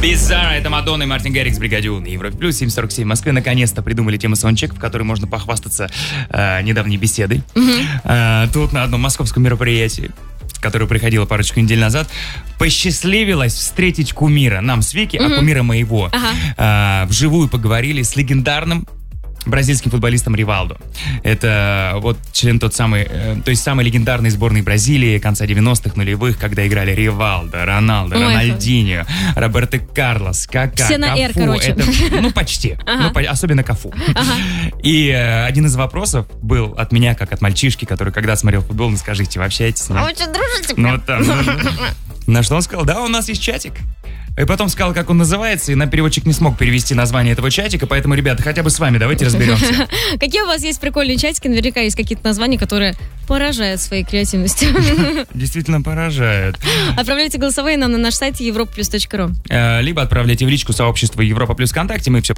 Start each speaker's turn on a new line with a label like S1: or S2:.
S1: Bizarre, это Мадонна и Мартин Гаррикс, Бригадю на Европе Плюс, 7:47 в Москве. Наконец-то придумали тему саундчек, в которой можно похвастаться недавней беседой. Тут на одном московском мероприятии, которое приходило парочку недель назад, посчастливилось встретить кумира. Нам с Вики, а кумира моего. Вживую поговорили с легендарным бразильским футболистом Ривалдо. Это вот член тот самый, то есть самой легендарной сборной Бразилии конца 90-х, нулевых, когда играли Ривалдо, Роналдо, Рональдиньо, Роберто Карлос, Кака,
S2: все на
S1: Кафу.
S2: «Р», короче.
S1: Это, почти. Особенно Кафу. И один из вопросов был от меня, как от мальчишки, который когда смотрел футбол, ну скажите, вы общаетесь с ним?
S2: А вы что, дружите?
S1: Ну, там, на что он сказал, да, у нас есть чатик. И потом сказал, как он называется, и нам переводчик не смог перевести название этого чатика, поэтому, ребята, хотя бы с вами давайте разберемся.
S2: Какие у вас есть прикольные чатики? Наверняка есть какие-то названия, которые поражают своей креативностью.
S1: Действительно поражают.
S2: Отправляйте голосовые нам на наш сайт europaplus.ru.
S1: Либо отправляйте в личку сообщества Европа Плюс ВКонтакте, мы все